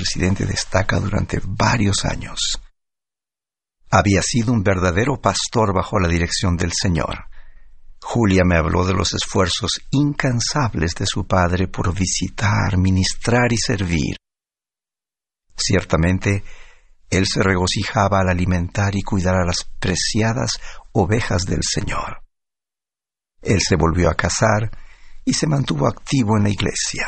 presidente de estaca durante varios años. Había sido un verdadero pastor bajo la dirección del Señor. Julia me habló de los esfuerzos incansables de su padre por visitar, ministrar y servir. Ciertamente, él se regocijaba al alimentar y cuidar a las preciadas ovejas del Señor. Él se volvió a casar y se mantuvo activo en la iglesia.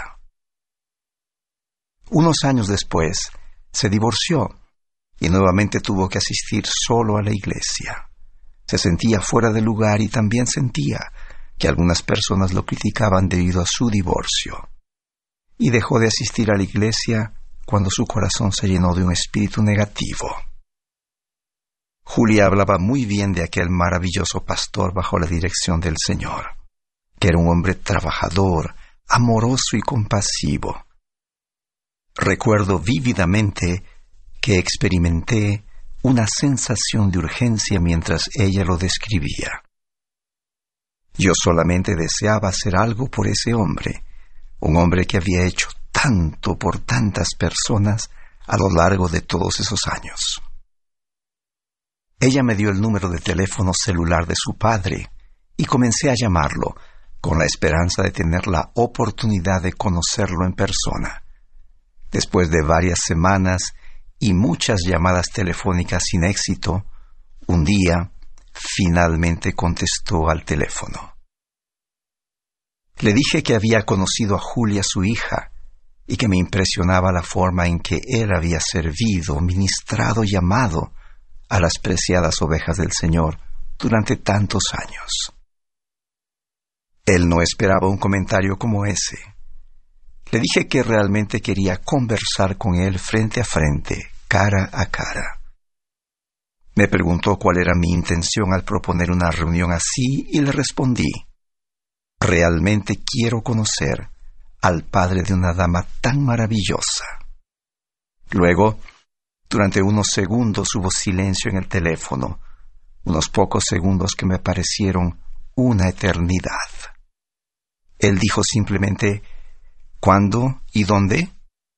Unos años después, se divorció y nuevamente tuvo que asistir solo a la iglesia. Se sentía fuera de lugar y también sentía que algunas personas lo criticaban debido a su divorcio. Y dejó de asistir a la iglesia cuando su corazón se llenó de un espíritu negativo. Julia hablaba muy bien de aquel maravilloso pastor bajo la dirección del Señor, que era un hombre trabajador, amoroso y compasivo. Recuerdo vívidamente que experimenté una sensación de urgencia mientras ella lo describía. Yo solamente deseaba hacer algo por ese hombre, un hombre que había hecho tanto por tantas personas a lo largo de todos esos años. Ella me dio el número de teléfono celular de su padre y comencé a llamarlo con la esperanza de tener la oportunidad de conocerlo en persona. Después de varias semanas y muchas llamadas telefónicas sin éxito, un día finalmente contestó al teléfono. Le dije que había conocido a Julia, su hija, y que me impresionaba la forma en que él había servido, ministrado y amado a las preciadas ovejas del Señor durante tantos años. Él no esperaba un comentario como ese. Le dije que realmente quería conversar con él frente a frente, cara a cara. Me preguntó cuál era mi intención al proponer una reunión así y le respondí: realmente quiero conocer al padre de una dama tan maravillosa. Luego, durante unos segundos hubo silencio en el teléfono, unos pocos segundos que me parecieron una eternidad. Él dijo simplemente: ¿cuándo y dónde?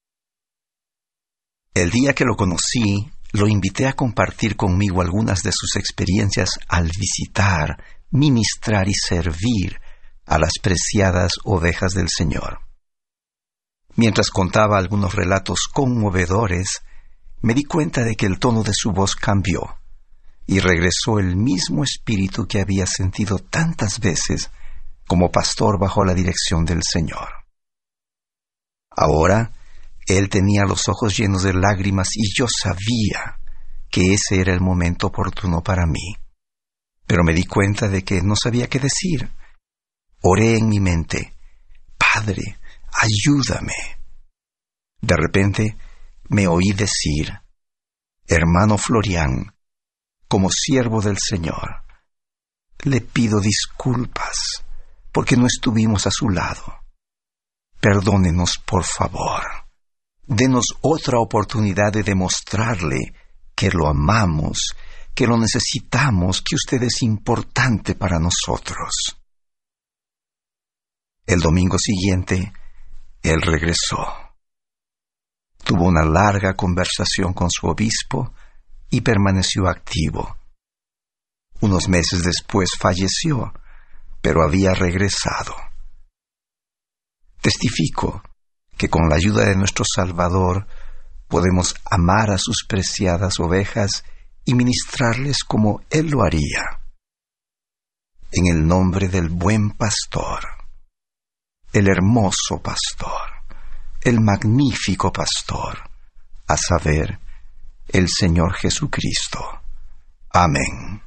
El día que lo conocí, lo invité a compartir conmigo algunas de sus experiencias al visitar, ministrar y servir a las preciadas ovejas del Señor. Mientras contaba algunos relatos conmovedores, me di cuenta de que el tono de su voz cambió y regresó el mismo espíritu que había sentido tantas veces como pastor bajo la dirección del Señor. Ahora, él tenía los ojos llenos de lágrimas y yo sabía que ese era el momento oportuno para mí. Pero me di cuenta de que no sabía qué decir. Oré en mi mente: Padre, ayúdame. De repente me oí decir: hermano Florian, como siervo del Señor, le pido disculpas porque no estuvimos a su lado. Perdónenos, por favor. Denos otra oportunidad de demostrarle que lo amamos, que lo necesitamos, que usted es importante para nosotros. El domingo siguiente, él regresó. Tuvo una larga conversación con su obispo y permaneció activo. Unos meses después falleció, pero había regresado. Testifico que con la ayuda de nuestro Salvador podemos amar a sus preciadas ovejas y ministrarles como Él lo haría. En el nombre del buen pastor, el hermoso pastor, el magnífico pastor, a saber, el Señor Jesucristo. Amén.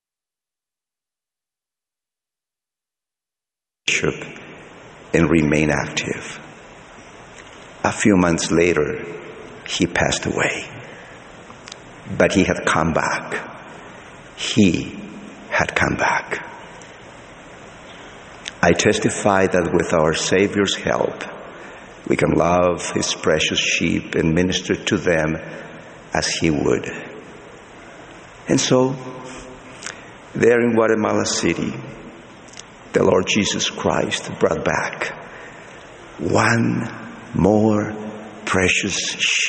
And remain active. A few months later, he passed away. But he had come back. He had come back. I testify that with our Savior's help, we can love His precious sheep and minister to them as He would. And so, there in Guatemala City, the Lord Jesus Christ brought back one more precious sheep.